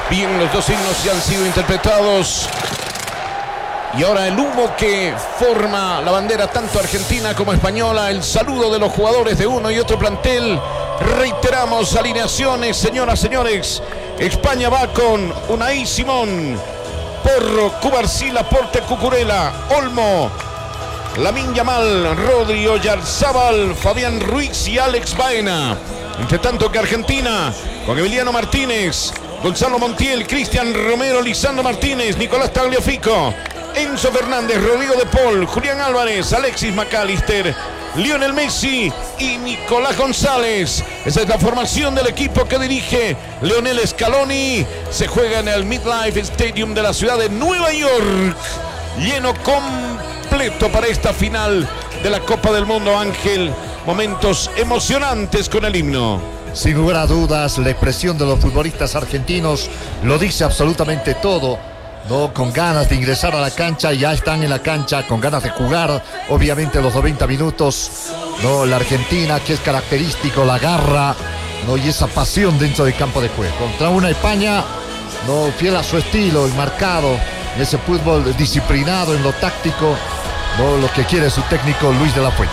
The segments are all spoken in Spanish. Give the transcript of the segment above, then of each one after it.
Bien, los dos himnos ya han sido interpretados. Y ahora el humo que forma la bandera tanto argentina como española. El saludo de los jugadores de uno y otro plantel. Reiteramos alineaciones, señoras, señores. España va con Unai Simón, Porro, Cubarsí, Laporte, Cucurella, Olmo, Lamine Yamal, Rodri, Oyarzábal, Fabián Ruiz y Alex Baena. Entre tanto que Argentina con Emiliano Martínez, Gonzalo Montiel, Cristian Romero, Lisandro Martínez, Nicolás Tagliafico, Enzo Fernández, Rodrigo de Paul, Julián Álvarez, Alexis McAllister, Lionel Messi y Nicolás González. Esa es la formación del equipo que dirige Lionel Scaloni. Se juega en el MetLife Stadium de la ciudad de Nueva York. Lleno completo para esta final de la Copa del Mundo, Ángel. Momentos emocionantes con el himno. Sin lugar a dudas, la expresión de los futbolistas argentinos lo dice absolutamente todo. No, con ganas de ingresar a la cancha, ya están en la cancha, con ganas de jugar, obviamente los 90 minutos. No, la Argentina, que es característico, la garra, no, y esa pasión dentro del campo de juego. Contra una España, no, fiel a su estilo, marcado, en ese fútbol disciplinado, en lo táctico, no, lo que quiere su técnico Luis de la Fuente.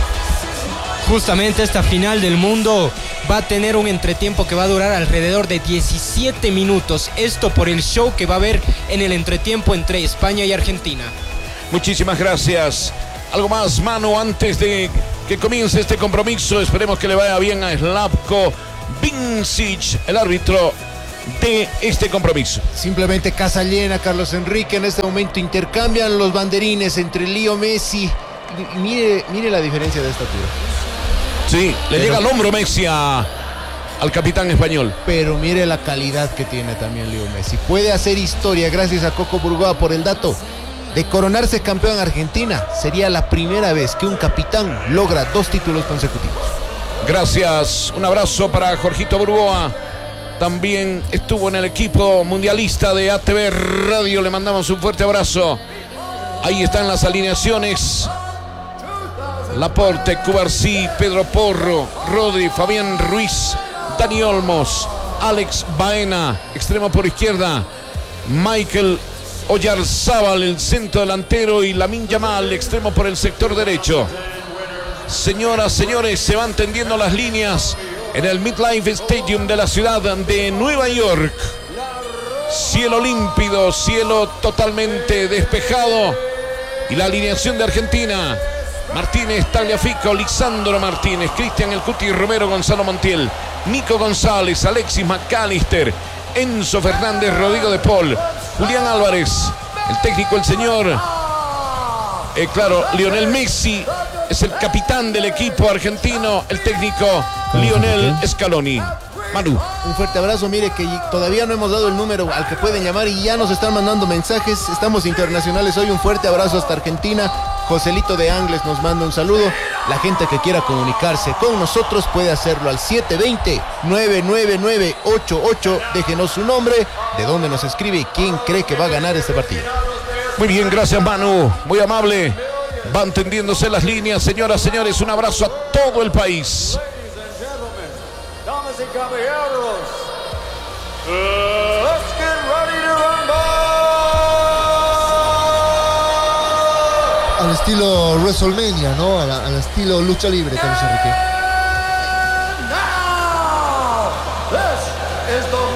Justamente esta final del mundo va a tener un entretiempo que va a durar alrededor de 17 minutos. Esto por el show que va a haber en el entretiempo entre España y Argentina. Muchísimas gracias. Algo más, Manu, antes de que comience este compromiso. Esperemos que le vaya bien a Slavko Vincic, el árbitro de este compromiso. Simplemente casa llena, Carlos Enrique. En este momento intercambian los banderines entre Leo Messi. Y mire la diferencia de estatura. Sí, le llega al hombro Messi al capitán español. Pero mire la calidad que tiene también Leo Messi. Puede hacer historia gracias a Coco Burgoa por el dato de coronarse campeón Argentina. Sería la primera vez que un capitán logra 2 títulos consecutivos. Gracias, un abrazo para Jorgito Burgoa. También estuvo en el equipo mundialista de ATV Radio. Le mandamos un fuerte abrazo. Ahí están las alineaciones. Laporte, Cubarsí, Pedro Porro, Rodri, Fabián Ruiz, Dani Olmos, Alex Baena, extremo por izquierda, Michael Oyarzábal, el centro delantero, y Lamine Yamal, extremo por el sector derecho. Señoras, señores, se van tendiendo las líneas en el MetLife Stadium de la ciudad de Nueva York. Cielo límpido, cielo totalmente despejado, y la alineación de Argentina: Martínez, Tagliafico, Lisandro Martínez, Cristian El Cuti Romero, Gonzalo Montiel, Nico González, Alexis McAllister, Enzo Fernández, Rodrigo de Paul, Julián Álvarez, el técnico, el señor, Lionel Messi es el capitán del equipo argentino, el técnico Lionel Scaloni. Manu. Un fuerte abrazo. Mire que todavía no hemos dado el número al que pueden llamar y ya nos están mandando mensajes. Estamos internacionales hoy. Un fuerte abrazo hasta Argentina. Joselito de Angles nos manda un saludo. La gente que quiera comunicarse con nosotros puede hacerlo al 720-99988. Déjenos su nombre, de dónde nos escribe y quién cree que va a ganar este partido. Muy bien, gracias Manu, muy amable. Van tendiéndose las líneas, señoras, señores. Un abrazo a todo el país. Damas y caballeros, let's get ready to rumble. Al estilo WrestleMania, ¿no? Al estilo lucha libre, Carlos Enrique. Now, this is the